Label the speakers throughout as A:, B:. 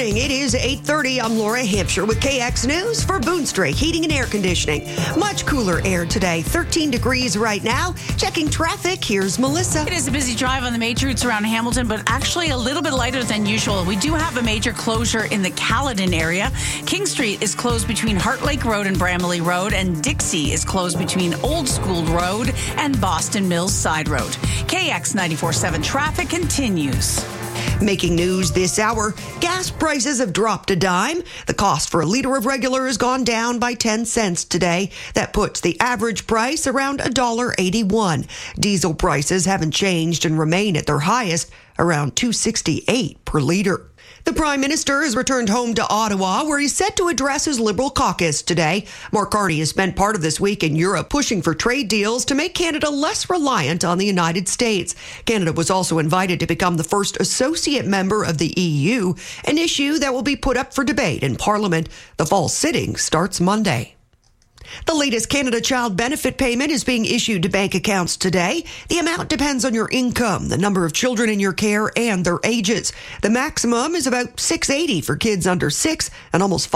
A: morning. It is 8:30. I'm Laura Hampshire with KX News for Boonstra Heating and Air Conditioning. Much cooler air today. 13 degrees right now. Checking traffic. Here's Melissa.
B: It is a busy drive on the major routes around Hamilton, but actually a little bit lighter than usual. We do have a major closure in the Caledon area. King Street is closed between Heart Lake Road and Bramley Road, and Dixie is closed between Old School Road and Boston Mills Side Road. KX 94.7 traffic continues.
A: Making news this hour, gas prices have dropped a dime. The cost for a liter of regular has gone down by 10 cents today. That puts the average price around $1.81. Diesel prices haven't changed and remain at their highest, around $2.68 per liter. The Prime Minister has returned home to Ottawa, where he's set to address his Liberal caucus today. Mark Carney has spent part of this week in Europe pushing for trade deals to make Canada less reliant on the United States. Canada was also invited to become the first associate member of the EU, an issue that will be put up for debate in Parliament. The fall sitting starts Monday. The latest Canada Child Benefit payment is being issued to bank accounts today. The amount depends on your income, the number of children in your care, and their ages. The maximum is about $680 for kids under 6 and almost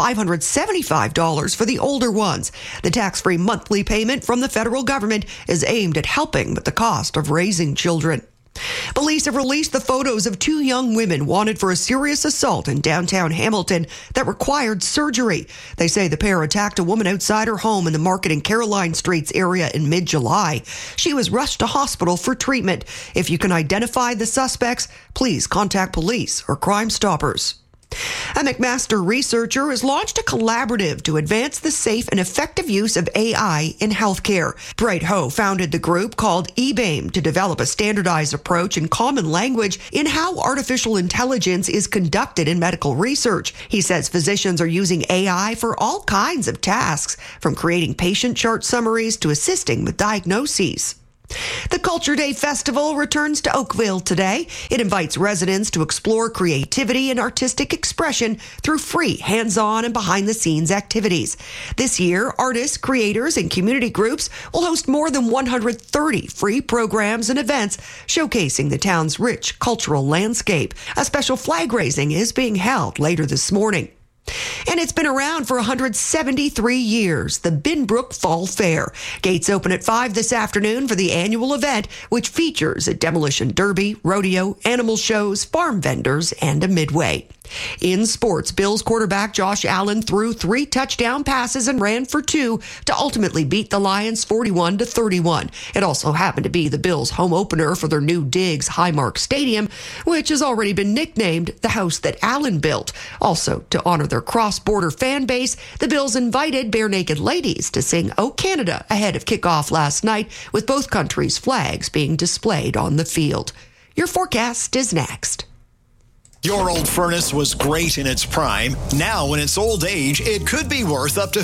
A: $575 for the older ones. The tax-free monthly payment from the federal government is aimed at helping with the cost of raising children. Police have released the photos of two young women wanted for a serious assault in downtown Hamilton that required surgery. They say the pair attacked a woman outside her home in the Market and Caroline Streets area in mid-July. She was rushed to hospital for treatment. If you can identify the suspects, please contact police or Crime Stoppers. A McMaster researcher has launched a collaborative to advance the safe and effective use of AI in healthcare. Bright Ho founded the group called eBAIM to develop a standardized approach in common language in how artificial intelligence is conducted in medical research. He says physicians are using AI for all kinds of tasks, from creating patient chart summaries to assisting with diagnoses. The Culture Day Festival returns to Oakville today. It invites residents to explore creativity and artistic expression through free hands-on and behind-the-scenes activities. This year, artists, creators, and community groups will host more than 130 free programs and events showcasing the town's rich cultural landscape. A special flag raising is being held later this morning. And it's been around for 173 years, the Binbrook Fall Fair. Gates open at 5 this afternoon for the annual event, which features a demolition derby, rodeo, animal shows, farm vendors, and a midway. In sports, Bills quarterback Josh Allen threw 3 touchdown passes and ran for 2 to ultimately beat the Lions 41-31. It also happened to be the Bills' home opener for their new Diggs Highmark Stadium, which has already been nicknamed the house that Allen built. Also, to honor their cross-border fan base, the Bills invited Bare Naked Ladies to sing "O Canada" ahead of kickoff last night, with both countries' flags being displayed on the field. Your forecast is next.
C: Your old furnace was great in its prime. Now, in its old age, it could be worth up to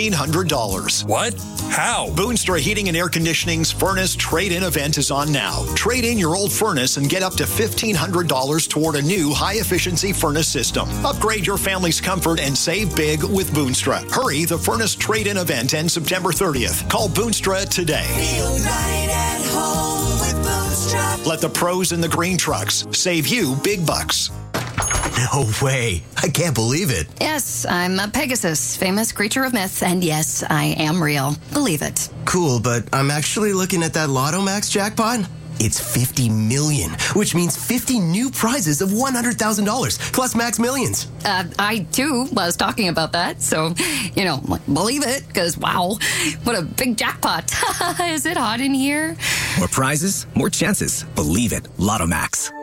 C: $1,500.
D: What? How?
C: Boonstra Heating and Air Conditioning's Furnace Trade-In event is on now. Trade in your old furnace and get up to $1,500 toward a new high-efficiency furnace system. Upgrade your family's comfort and save big with Boonstra. Hurry, the Furnace Trade-In event ends September 30th. Call Boonstra today.
E: Feel right at home with Boonstra.
C: Let the pros in the green trucks save you big bucks.
F: No way. I can't believe it.
G: Yes, I'm a Pegasus, famous creature of myth, and yes, I am real. Believe it.
F: Cool, but I'm actually looking at that Lotto Max jackpot. It's 50 million, which means 50 new prizes of $100,000 plus max millions.
G: I too was talking about that, so, believe it, because wow, what a big jackpot. Is it hot in here?
D: More prizes, more chances. Believe it. Lotto Max.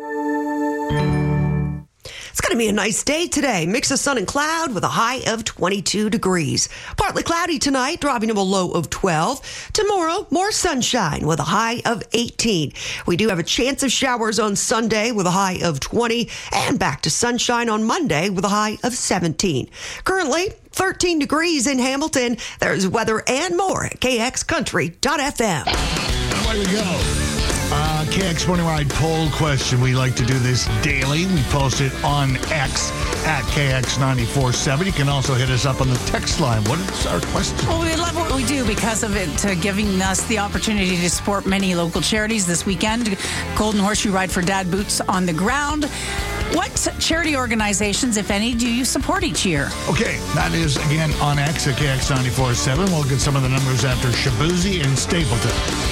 A: It's going to be a nice day today. Mix of sun and cloud with a high of 22 degrees. Partly cloudy tonight, dropping to a low of 12. Tomorrow, more sunshine with a high of 18. We do have a chance of showers on Sunday with a high of 20, and back to sunshine on Monday with a high of 17. Currently, 13 degrees in Hamilton. There's weather and more at kxcountry.fm.
H: Away we go. KX Morning Ride poll question. We like to do this daily. We post it on X at KX947. You can also hit us up on the text line. What is our question?
B: Well, we love what we do because of it giving us the opportunity to support many local charities this weekend. Golden Horseshoe Ride for Dad Boots on the Ground. What charity organizations, if any, do you support each year?
H: Okay, that is again on X at KX 94.7. We'll get some of the numbers after Shabuzi and Stapleton.